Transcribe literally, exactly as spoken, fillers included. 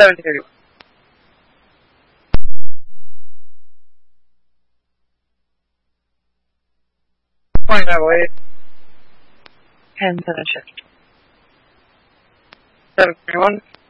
seventy thirty-one. twenty-five oh eight. ten seven shift. seven thirty-one.